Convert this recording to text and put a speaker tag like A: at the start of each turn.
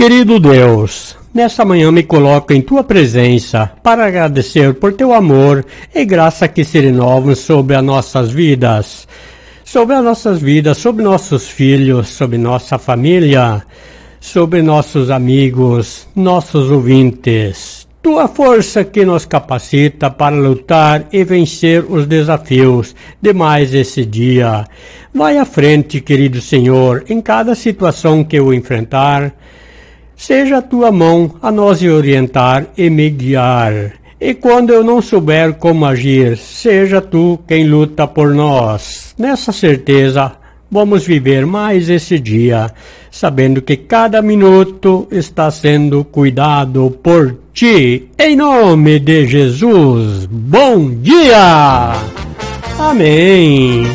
A: Querido Deus, nessa manhã me coloco em Tua presença para agradecer por Teu amor e graça que se renovam sobre as nossas vidas. Sobre nossos filhos, sobre nossa família, sobre nossos amigos, nossos ouvintes. Tua força que nos capacita para lutar e vencer os desafios de mais esse dia. Vai à frente, querido Senhor, em cada situação que eu enfrentar. Seja a Tua mão a nos orientar e me guiar. E quando eu não souber como agir, seja Tu quem luta por nós. Nessa certeza, vamos viver mais esse dia, sabendo que cada minuto está sendo cuidado por Ti. Em nome de Jesus, bom dia! Amém!